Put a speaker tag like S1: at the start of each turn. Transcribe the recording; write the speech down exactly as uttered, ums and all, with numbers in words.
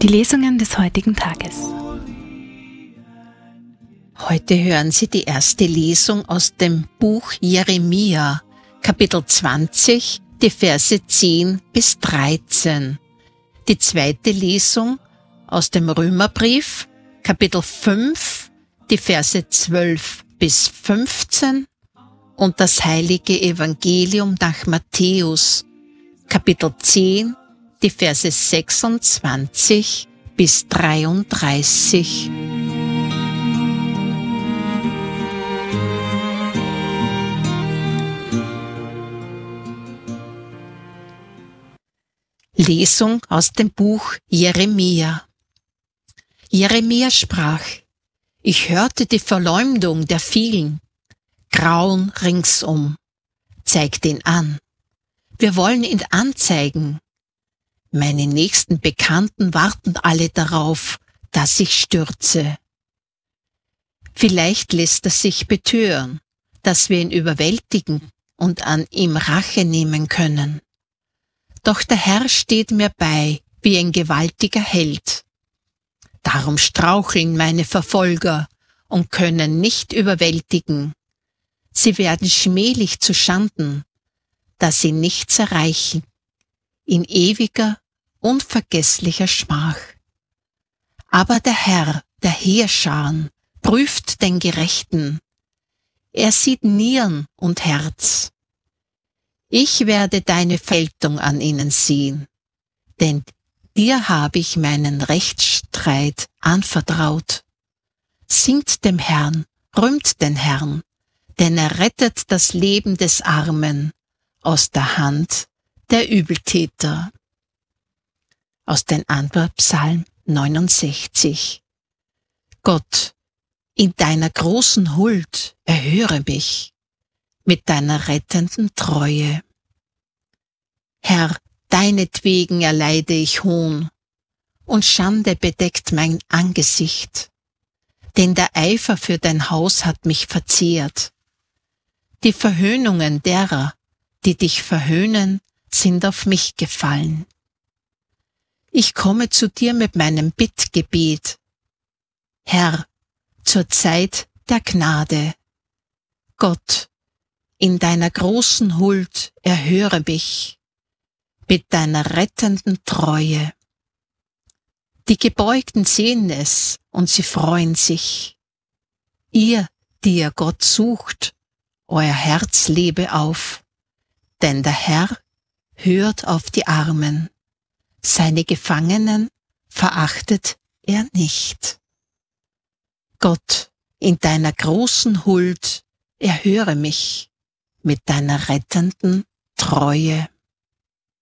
S1: Die Lesungen des heutigen Tages.
S2: Heute hören Sie die erste Lesung aus dem Buch Jeremia, Kapitel zwanzig, die Verse zehn bis dreizehn. Die zweite Lesung aus dem Römerbrief, Kapitel fünf, die Verse zwölf bis fünfzehn und das heilige Evangelium nach Matthäus, Kapitel zehn, die Verse sechsundzwanzig bis dreiunddreißig. Lesung aus dem Buch Jeremia. Jeremia sprach: Ich hörte die Verleumdung der vielen, Grauen ringsum. Zeigt ihn an. Wir wollen ihn anzeigen. Meine nächsten Bekannten warten alle darauf, dass ich stürze. Vielleicht lässt er sich betören, dass wir ihn überwältigen und an ihm Rache nehmen können. Doch der Herr steht mir bei wie ein gewaltiger Held. Darum straucheln meine Verfolger und können nicht überwältigen. Sie werden schmählich zu Schanden, dass sie nichts erreichen, in ewiger, unvergesslicher Schmach. Aber der Herr, der Heerscharen, prüft den Gerechten. Er sieht Nieren und Herz. Ich werde deine Vergeltung an ihnen sehen, denn dir habe ich meinen Rechtsstreit anvertraut. Singt dem Herrn, rühmt den Herrn, denn er rettet das Leben des Armen aus der Hand der Übeltäter. Aus den Antwortpsalm neunundsechzig. Gott, in deiner großen Huld erhöre mich, mit deiner rettenden Treue. Herr, deinetwegen erleide ich Hohn, und Schande bedeckt mein Angesicht, denn der Eifer für dein Haus hat mich verzehrt. Die Verhöhnungen derer, die dich verhöhnen, sind auf mich gefallen. Ich komme zu dir mit meinem Bittgebet. Herr, zur Zeit der Gnade. Gott, in deiner großen Huld erhöre mich, mit deiner rettenden Treue. Die Gebeugten sehen es und sie freuen sich. Ihr, die ihr Gott sucht, euer Herz lebe auf, denn der Herr hört auf die Armen. Seine Gefangenen verachtet er nicht. Gott, in deiner großen Huld erhöre mich mit deiner rettenden Treue.